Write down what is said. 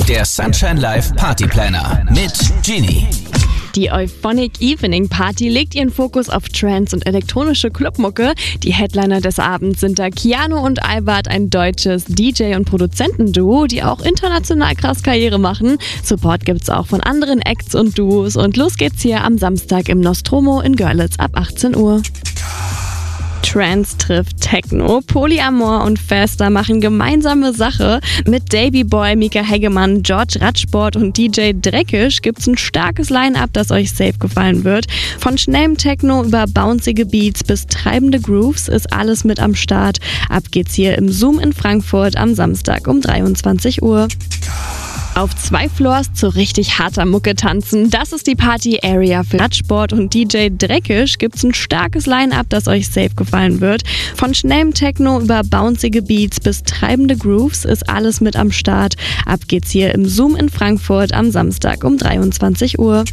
Der Sunshine Live Party Planner mit Genie. Die Euphonic Evening Party legt ihren Fokus auf Trance und elektronische Clubmucke. Die Headliner des Abends sind da Keanu und Albert, ein deutsches DJ- und Produzentenduo, die auch international krass Karriere machen. Support gibt's auch von anderen Acts und Duos. Und los geht's hier am Samstag im Nostromo in Görlitz ab 18 Uhr. Trance trifft Techno, Polyamor und Faster machen gemeinsame Sache. Mit Davy Boy, Mika Hegemann, George Radsport und DJ Dreckisch gibt's ein starkes Line-Up, das euch safe gefallen wird. Von schnellem Techno über bouncige Beats bis treibende Grooves ist alles mit am Start. Ab geht's hier im Zoom in Frankfurt am Samstag um 23 Uhr. Auf 2 Floors zu richtig harter Mucke tanzen. Das ist die Party-Area für Radsport und DJ Dreckisch. Gibt's ein starkes Line-Up, das euch safe gefallen wird. Von schnellem Techno über bouncige Beats bis treibende Grooves ist alles mit am Start. Ab geht's hier im Zoom in Frankfurt am Samstag um 23 Uhr.